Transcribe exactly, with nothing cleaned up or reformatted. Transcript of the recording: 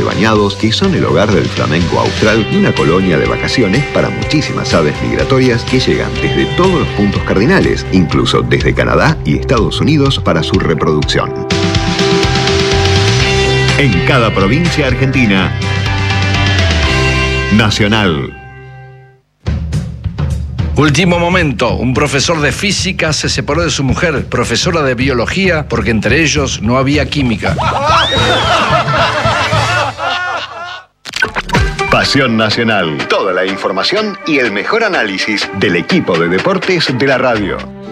de bañados que son el hogar del flamenco austral y una colonia de vacaciones para muchísimas aves migratorias que llegan desde todos los puntos cardinales, incluso desde Canadá y Estados Unidos para su reproducción. En cada provincia argentina, Nacional. Último momento, un profesor de física se separó de su mujer, profesora de biología, porque entre ellos no había química. Pasión Nacional. Toda la información y el mejor análisis del equipo de deportes de la radio.